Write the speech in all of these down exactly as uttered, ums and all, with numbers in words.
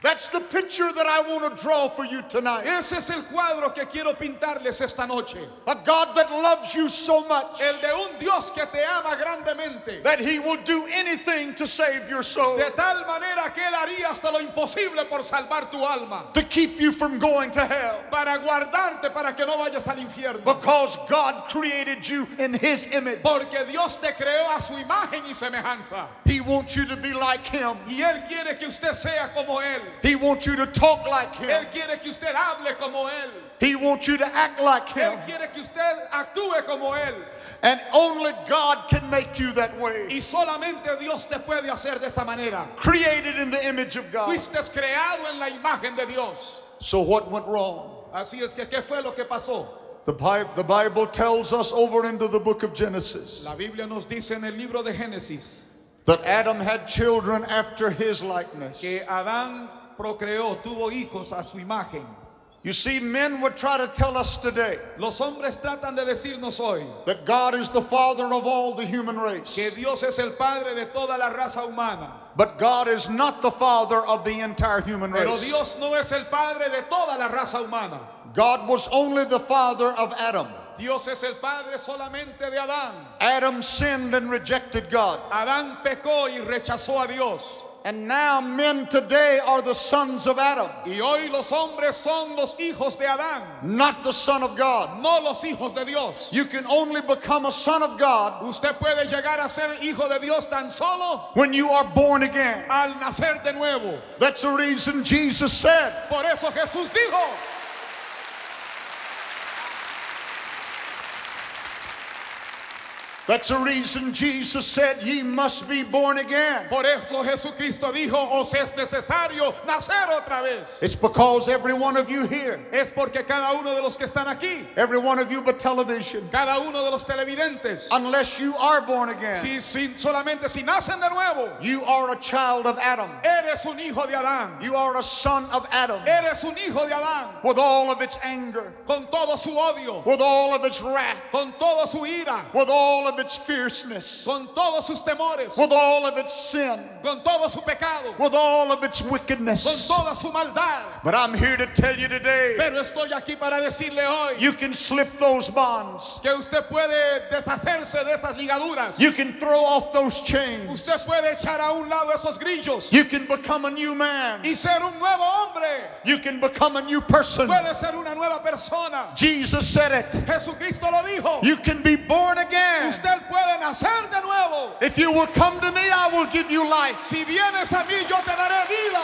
That's the picture that I want to draw for you tonight. Ese es el cuadro que quiero pintarles esta noche. A God that loves you so much El de un Dios que te ama grandemente. that He will do anything to save your soul, De tal manera que Él haría hasta lo imposible por salvar tu alma. to keep you from going to hell. Para guardarte para que no vayas al infierno. Because God created you in His image. Porque Dios te creó a su imagen y semejanza. He wants you to be like Him. Y Él quiere que usted sea como Él. He wants you to talk like Him. Él quiere que usted hable como Él. He wants you to act like Him. Él quiere que usted actúe como Él. And only God can make you that way. Y solamente Dios te puede hacer de esa manera. Created in the image of God. Fuiste creado en la imagen de Dios. So what went wrong? Así es que, ¿qué fue lo que pasó? The Bible, the Bible tells us over into the book of Genesis La Biblia nos dice en el libro de Génesis that Adam had children after his likeness. que Adán procreó, tuvo hijos a su imagen. You see, men would try to tell us today Los hombres tratan de decirnos hoy that God is the father of all the human race. que Dios es el padre de toda la raza humana. But God is not the father of the entire human Pero race. Dios no es el padre de toda la raza humana. God was only the father of Adam. Dios es el padre solamente de Adán. Adam sinned and rejected God. Adán pecó y rechazó a Dios. And now men today are the sons of Adam, Y hoy los hombres son los hijos de Adán, not the son of God. no los hijos de Dios. You can only become a son of God Usted puede llegar a ser hijo de Dios tan solo when you are born again. al nacer de nuevo. That's the reason Jesus said, Por eso Jesús dijo, that's the reason Jesus said, ye must be born again. por eso Jesucristo dijo, os es necesario nacer otra vez. It's because every one of you here, Es porque cada uno de los que están aquí, every one of you but television, cada uno de los televidentes, unless you are born again, si, si, solamente si nacen de nuevo, you are a child of Adam. eres un hijo de Adán. You are a son of Adam, Eres un hijo de Adán, with all of its anger, con todo su odio, with all of its wrath, con toda su ira, with all of its fierceness, con todos sus temores, with all of its sin, con todo su pecado, with all of its con wickedness. toda su maldad. But I'm here to tell you today, Pero estoy aquí para decirle hoy you can slip those bonds. que usted puede deshacerse de esas ligaduras. You can throw off those chains. Usted puede echar a un lado esos grillos You can become a new man. y ser un nuevo hombre. You can become a new person. Puede ser una nueva persona. Jesus said it. Jesucristo lo dijo. You can be born again. Usted puede nacer de nuevo. If you will come to me, I will give you life. Si vienes a mí, yo te daré vida.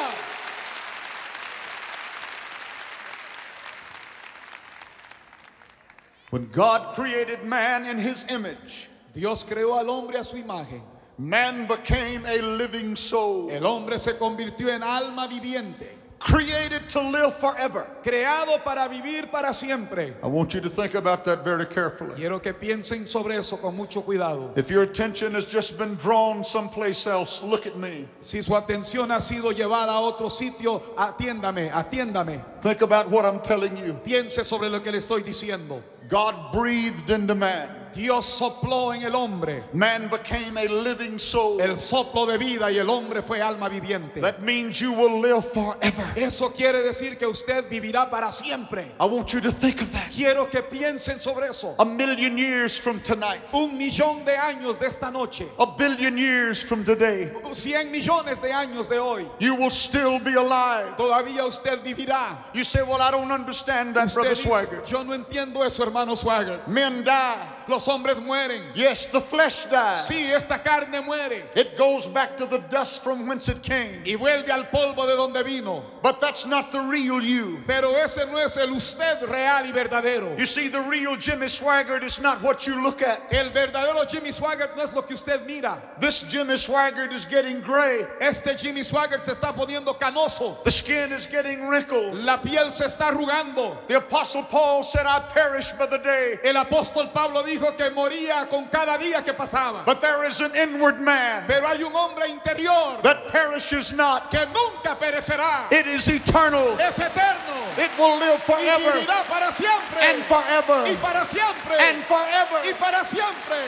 When God created man in his image, Dios creó al hombre a su imagen. man became a living soul, El hombre se convirtió en alma viviente, created to live forever. creado para vivir para siempre. I want you to think about that very carefully. Quiero que piensen sobre eso con mucho cuidado. If your attention has just been drawn someplace else, look at me. Si su atención ha sido llevada a otro sitio, atiéndame, atiéndame. Think about what I'm telling you. Piense sobre lo que le estoy diciendo. God breathed into man. Dios sopló en el hombre Man became a living soul. el soplo de vida y el hombre fue alma viviente. That means you will live forever. Eso quiere decir que usted vivirá para siempre. I want you to think of that. Quiero que piensen sobre eso. A million years from tonight, Un millón de años de esta noche, a billion years from today, cien millones de años de hoy, you will still be alive. todavía usted vivirá. You say, well, I don't understand that, Usted Brother dice, Swagger. yo no entiendo eso, hermano Swagger. Men die. Los hombres mueren. Yes, the flesh dies. Sí, esta carne muere It goes back to the dust from whence it came. y vuelve al polvo de donde vino. But that's not the real you. Pero ese no es el usted real y verdadero. You see, the real Jimmy Swaggart is not what you look at. El verdadero Jimmy Swaggart no es lo que usted mira. This Jimmy Swaggart is getting gray. Este Jimmy Swaggart se está poniendo canoso. The skin is getting wrinkled. La piel se está arrugando. The Apostle Paul said, I perish by the day. El apóstol Pablo dijo que moría con cada día que pasaba. But there is an inward man Pero hay un hombre interior that perishes not. que nunca perecerá. It is eternal. Es eterno. It will live Y forever vivirá para siempre. and forever Y para siempre. and forever. Y para siempre.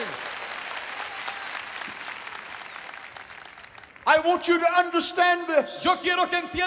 I want you to understand this. Yo quiero que entiendan